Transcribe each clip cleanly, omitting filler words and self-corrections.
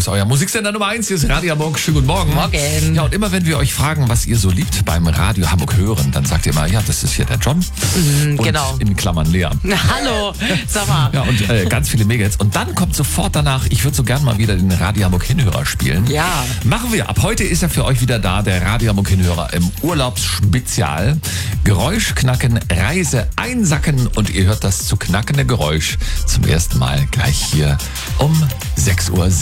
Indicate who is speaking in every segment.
Speaker 1: ist euer Musiksender Nummer 1, hier ist Radio Hamburg. Schönen guten Morgen.
Speaker 2: Morgen.
Speaker 1: Ja, und immer wenn wir euch fragen, was ihr so liebt beim Radio Hamburg hören, dann sagt ihr immer, ja, das ist hier der John. Und
Speaker 2: genau.
Speaker 1: in Klammern Lea.
Speaker 2: Hallo, sag mal.
Speaker 1: Ja, und ganz viele Megahits. Und dann kommt sofort danach, ich würde so gern mal wieder den Radio Hamburg Hinhörer spielen.
Speaker 2: Ja.
Speaker 1: Machen wir. Ab heute ist er für euch wieder da, der Radio Hamburg Hinhörer im Urlaubsspezial. Geräusch knacken, Reise einsacken und ihr hört das zu knackende Geräusch zum ersten Mal gleich hier um 6:16 Uhr.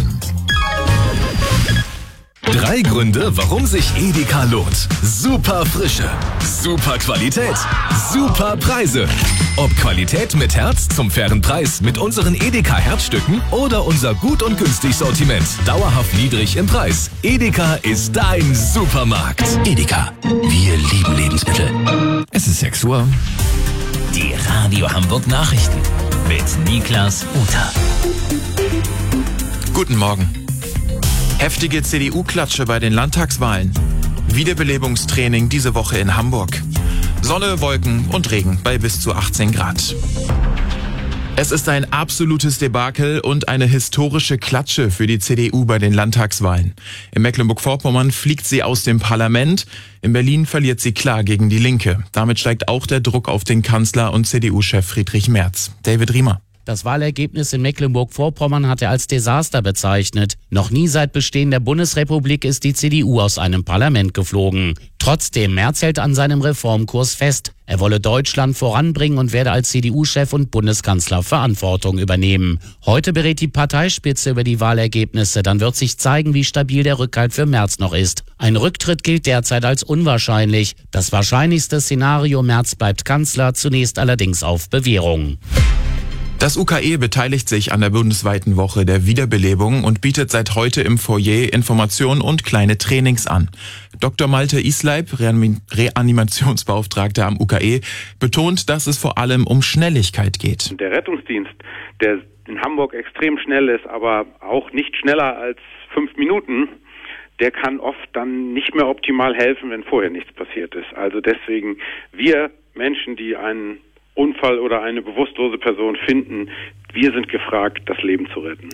Speaker 3: 3 Gründe, warum sich Edeka lohnt. Super Frische, super Qualität, super Preise. Ob Qualität mit Herz zum fairen Preis mit unseren Edeka Herzstücken oder unser gut und günstig Sortiment, dauerhaft niedrig im Preis. Edeka ist dein Supermarkt.
Speaker 4: Edeka, wir lieben Lebensmittel.
Speaker 1: Es ist 6 Uhr.
Speaker 4: Die Radio Hamburg Nachrichten mit Niklas Uta.
Speaker 5: Guten Morgen. Heftige CDU-Klatsche bei den Landtagswahlen. Wiederbelebungstraining diese Woche in Hamburg. Sonne, Wolken und Regen bei bis zu 18 Grad. Es ist ein absolutes Debakel und eine historische Klatsche für die CDU bei den Landtagswahlen. In Mecklenburg-Vorpommern fliegt sie aus dem Parlament. In Berlin verliert sie klar gegen die Linke. Damit steigt auch der Druck auf den Kanzler und CDU-Chef Friedrich Merz. David Riemer.
Speaker 6: Das Wahlergebnis in Mecklenburg-Vorpommern hat er als Desaster bezeichnet. Noch nie seit Bestehen der Bundesrepublik ist die CDU aus einem Parlament geflogen. Trotzdem, Merz hält an seinem Reformkurs fest. Er wolle Deutschland voranbringen und werde als CDU-Chef und Bundeskanzler Verantwortung übernehmen. Heute berät die Parteispitze über die Wahlergebnisse. Dann wird sich zeigen, wie stabil der Rückhalt für Merz noch ist. Ein Rücktritt gilt derzeit als unwahrscheinlich. Das wahrscheinlichste Szenario, Merz bleibt Kanzler, zunächst allerdings auf Bewährung.
Speaker 5: Das UKE beteiligt sich an der bundesweiten Woche der Wiederbelebung und bietet seit heute im Foyer Informationen und kleine Trainings an. Dr. Malte Isleib, Reanimationsbeauftragter am UKE, betont, dass es vor allem um Schnelligkeit geht.
Speaker 7: Der Rettungsdienst, der in Hamburg extrem schnell ist, aber auch nicht schneller als 5 Minuten, der kann oft dann nicht mehr optimal helfen, wenn vorher nichts passiert ist. Also deswegen, wir Menschen, die einen Unfall oder eine bewusstlose Person finden, wir sind gefragt, das Leben zu retten.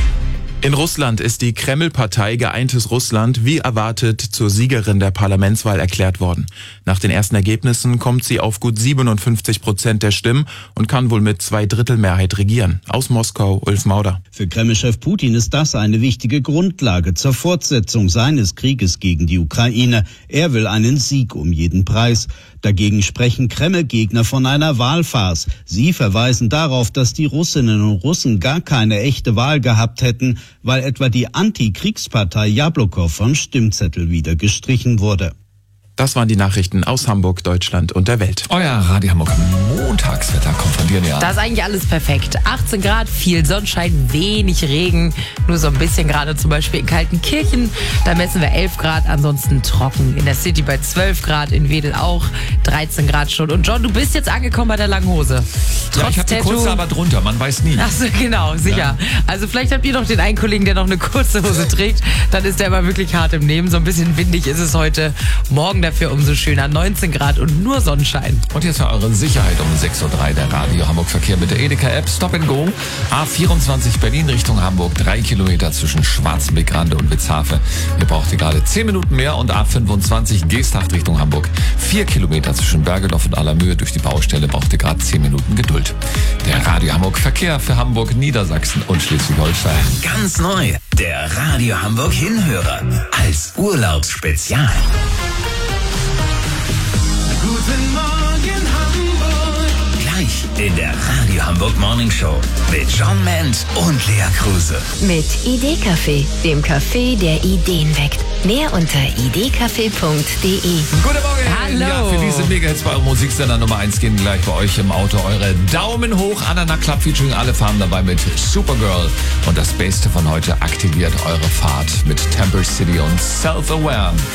Speaker 5: In Russland ist die Kreml-Partei Geeintes Russland wie erwartet zur Siegerin der Parlamentswahl erklärt worden. Nach den ersten Ergebnissen kommt sie auf gut 57% der Stimmen und kann wohl mit 2/3 regieren. Aus Moskau, Ulf Mauder.
Speaker 8: Für Kreml-Chef Putin ist das eine wichtige Grundlage zur Fortsetzung seines Krieges gegen die Ukraine. Er will einen Sieg um jeden Preis. Dagegen sprechen Kreml-Gegner von einer Wahlfarce. Sie verweisen darauf, dass die Russinnen und Russen gar keine echte Wahl gehabt hätten, weil etwa die Antikriegspartei Jablokow vom Stimmzettel wieder gestrichen wurde.
Speaker 5: Das waren die Nachrichten aus Hamburg, Deutschland und der Welt.
Speaker 1: Euer Radio Hamburg Montagswetter kommt von dir, ja.
Speaker 2: Da ist eigentlich alles perfekt. 18 Grad, viel Sonnenschein, wenig Regen. Nur so ein bisschen gerade zum Beispiel in Kaltenkirchen. Da messen wir 11 Grad, ansonsten trocken. In der City bei 12 Grad, in Wedel auch 13 Grad schon. Und John, du bist jetzt angekommen bei der langen Hose.
Speaker 1: Ja, ich habe die kurze aber drunter, man weiß nie.
Speaker 2: Ach so, genau, sicher. Ja. Also vielleicht habt ihr noch den einen Kollegen, der noch eine kurze Hose trägt. Dann ist der aber wirklich hart im Nehmen. So ein bisschen windig ist es heute. Morgen dafür umso schöner, 19 Grad und nur Sonnenschein.
Speaker 1: Und jetzt für eure Sicherheit um 6:03 Uhr der Radio Hamburg Verkehr mit der Edeka-App Stop and Go. A24 Berlin Richtung Hamburg, 3 Kilometer zwischen Schwarzenbeck-Rande und Witzhafe. Ihr braucht hier gerade 10 Minuten mehr. Und A25 Geesthacht Richtung Hamburg, 4 Kilometer zwischen Bergedorf und Allermöhe durch die Baustelle, braucht ihr gerade 10 Minuten Geduld. Der Radio Hamburg Verkehr für Hamburg, Niedersachsen und Schleswig-Holstein.
Speaker 4: Ganz neu, der Radio Hamburg Hinhörer als Urlaubsspezial.
Speaker 3: Guten Morgen Hamburg.
Speaker 4: Gleich in der Radio Hamburg Morning Show mit John Ment und Lea Kruse.
Speaker 9: Mit Idee-Café, dem Café, der Ideen weckt. Mehr unter idcafé.de.
Speaker 1: Guten Morgen.
Speaker 2: Hallo.
Speaker 1: Ja, für diese Mega-Hits bei eurem Musiksender Nummer 1 gehen gleich bei euch im Auto eure Daumen hoch. Anana Club featuring alle Farben dabei mit Supergirl. Und das Beste von heute aktiviert eure Fahrt mit Temper City und Self-Aware.